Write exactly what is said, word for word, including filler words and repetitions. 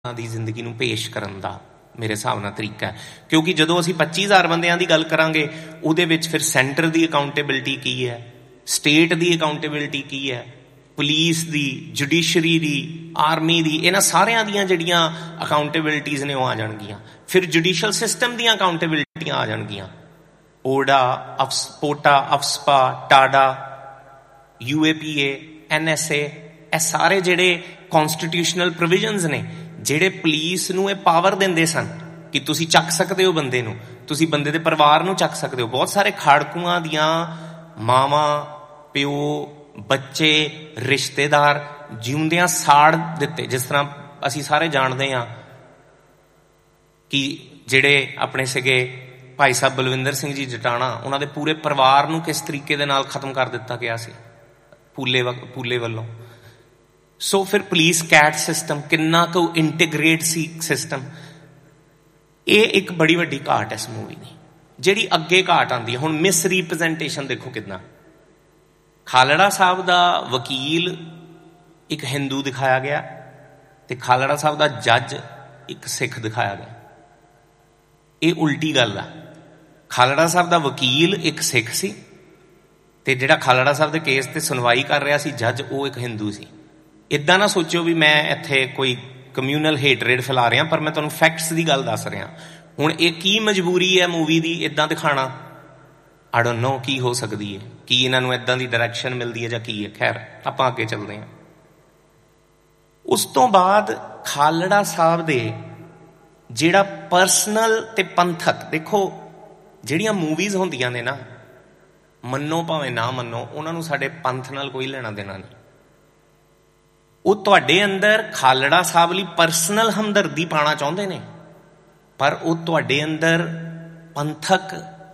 ਦੀ ਜ਼ਿੰਦਗੀ ਨੂੰ ਪੇਸ਼ ਕਰਨ ਦਾ ਮੇਰੇ ਹਿਸਾਬ ਨਾਲ ਤਰੀਕਾ ਹੈ। ਕਿਉਂਕਿ ਜਦੋਂ ਅਸੀਂ ਪੱਚੀ ਹਜ਼ਾਰ ਬੰਦਿਆਂ ਦੀ ਗੱਲ ਕਰਾਂਗੇ ਉਹਦੇ ਵਿੱਚ ਫਿਰ ਸੈਂਟਰ ਦੀ ਅਕਾਊਂਟੇਬਿਲਿਟੀ ਕੀ ਹੈ, ਸਟੇਟ ਦੀ ਅਕਾਊਂਟੇਬਿਲਿਟੀ ਕੀ ਹੈ, ਪੁਲਿਸ ਦੀ, ਜੁਡੀਸ਼ਰੀ ਦੀ, ਆਰਮੀ ਦੀ, ਇਹਨਾਂ ਸਾਰਿਆਂ ਦੀਆਂ ਜਿਹੜੀਆਂ ਅਕਾਊਂਟੇਬਿਲਿਟੀਜ਼ ਨੇ ਉਹ ਆ ਜਾਣਗੀਆਂ। ਫਿਰ ਜੁਡੀਸ਼ਲ ਸਿਸਟਮ ਦੀਆਂ ਅਕਾਊਂਟੇਬਿਲਿਟੀਆਂ ਆ ਜਾਣਗੀਆਂ। ਓਡਾ, ਅਫਸ ਪੋਟਾ, ਅਫਸਪਾ, ਟਾਡਾ, U A P A, N S A, ਇਹ ਸਾਰੇ ਜਿਹੜੇ ਕੌਨਸਟੀਟਿਊਸ਼ਨਲ ਪ੍ਰੋਵੀਜ਼ਨਸ ਨੇ ਜਿਹੜੇ ਪੁਲਿਸ ਨੂੰ ਇਹ ਪਾਵਰ ਦਿੰਦੇ ਸਨ ਕਿ ਤੁਸੀਂ ਚੱਕ ਸਕਦੇ ਹੋ ਬੰਦੇ ਨੂੰ, ਤੁਸੀਂ ਬੰਦੇ ਦੇ ਪਰਿਵਾਰ ਨੂੰ ਚੱਕ ਸਕਦੇ ਹੋ। ਬਹੁਤ ਸਾਰੇ ਖਾੜਕੂਆਂ ਦੀਆਂ ਮਾਵਾਂ, ਪਿਓ, ਬੱਚੇ, ਰਿਸ਼ਤੇਦਾਰ ਜਿਉਂਦਿਆਂ ਸਾੜ ਦਿੱਤੇ। ਜਿਸ ਤਰ੍ਹਾਂ ਅਸੀਂ ਸਾਰੇ ਜਾਣਦੇ ਹਾਂ ਕਿ ਜਿਹੜੇ ਆਪਣੇ ਸੀਗੇ ਭਾਈ ਸਾਹਿਬ ਬਲਵਿੰਦਰ ਸਿੰਘ ਜੀ ਜਟਾਣਾ, ਉਹਨਾਂ ਦੇ ਪੂਰੇ ਪਰਿਵਾਰ ਨੂੰ ਕਿਸ ਤਰੀਕੇ ਦੇ ਨਾਲ ਖਤਮ ਕਰ ਦਿੱਤਾ ਗਿਆ ਸੀ ਪੂਲੇ ਪੂਲੇ ਵੱਲੋਂ। ਸੋ ਫਿਰ ਪੁਲਿਸ ਕੈਟ ਸਿਸਟਮ ਕਿੰਨਾ ਕੁ ਇੰਟੀਗ੍ਰੇਟ ਸੀ ਸਿਸਟਮ। ਇਹ ਇੱਕ ਬੜੀ ਵੱਡੀ ਘਾਟ ਹੈ ਇਸ ਮੂਵੀ ਦੀ। ਜਿਹੜੀ ਅੱਗੇ ਘਾਟ ਆਉਂਦੀ ਹੈ ਹੁਣ, ਮਿਸ ਰੀਪ੍ਰਜੈਂਟੇਸ਼ਨ ਦੇਖੋ ਕਿੱਦਾਂ। ਖਾਲੜਾ ਸਾਹਿਬ ਦਾ ਵਕੀਲ ਇੱਕ ਹਿੰਦੂ ਦਿਖਾਇਆ ਗਿਆ ਤੇ ਖਾਲੜਾ ਸਾਹਿਬ ਦਾ ਜੱਜ ਇੱਕ ਸਿੱਖ ਦਿਖਾਇਆ ਗਿਆ। ਇਹ ਉਲਟੀ ਗੱਲ ਆ। ਖਾਲੜਾ ਸਾਹਿਬ ਦਾ ਵਕੀਲ ਇੱਕ ਸਿੱਖ ਸੀ ਤੇ ਜਿਹੜਾ ਖਾਲੜਾ ਸਾਹਿਬ ਦੇ ਕੇਸ ਤੇ ਸੁਣਵਾਈ ਕਰ ਰਿਹਾ ਸੀ ਜੱਜ, ਉਹ ਇੱਕ ਹਿੰਦੂ ਸੀ। ਇੱਦਾਂ ਨਾ ਸੋਚਿਓ ਵੀ ਮੈਂ ਇੱਥੇ ਕੋਈ ਕਮਿਊਨਲ ਹੇਟਰੇਡ ਫੈਲਾ ਰਿਹਾ, ਪਰ ਮੈਂ ਤੁਹਾਨੂੰ ਫੈਕਟਸ ਦੀ ਗੱਲ ਦੱਸ ਰਿਹਾ। ਹੁਣ ਇਹ ਕੀ ਮਜਬੂਰੀ ਹੈ ਮੂਵੀ ਦੀ ਇੱਦਾਂ ਦਿਖਾਣਾ, ਆਈ ਡੋਂਟ ਨੋ ਕੀ ਹੋ ਸਕਦੀ ਹੈ, ਕੀ ਇਹਨਾਂ ਨੂੰ ਇੱਦਾਂ ਦੀ ਡਾਇਰੈਕਸ਼ਨ ਮਿਲਦੀ ਹੈ ਜਾਂ ਕੀ ਹੈ। ਖੈਰ ਆਪਾਂ ਅੱਗੇ ਚੱਲਦੇ ਹਾਂ। ਉਸ ਤੋਂ ਬਾਅਦ ਖਾਲੜਾ ਸਾਹਿਬ ਦੇ ਜਿਹੜਾ ਪਰਸਨਲ ਤੇ ਪੰਥਕ, ਦੇਖੋ ਜਿਹੜੀਆਂ ਮੂਵੀਜ਼ ਹੁੰਦੀਆਂ ਨੇ ਨਾ, ਮੰਨੋ ਭਾਵੇਂ ਨਾ ਮੰਨੋ, ਉਹਨਾਂ ਨੂੰ ਸਾਡੇ ਪੰਥ ਨਾਲ ਕੋਈ ਲੈਣਾ ਦੇਣਾ ਨਹੀਂ। ਉਹ ਤੁਹਾਡੇ ਅੰਦਰ ਖਾਲੜਾ ਸਾਹਿਬ ਲਈ ਪਰਸਨਲ ਹਮਦਰਦੀ ਪਾਉਣਾ ਚਾਹੁੰਦੇ ਨੇ, ਪਰ ਉਹ ਤੁਹਾਡੇ ਅੰਦਰ ਪੰਥਕ